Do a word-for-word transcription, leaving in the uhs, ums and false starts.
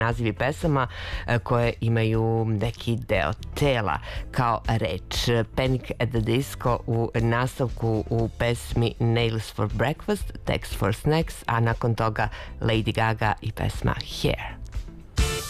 nazivi pesama koje imaju neki deo tela kao reč. Panic at the Disco u nastavku u pesmi Nails for Breakfast, Text for Snacks, a nakon toga Lady Gaga i pesma Hair.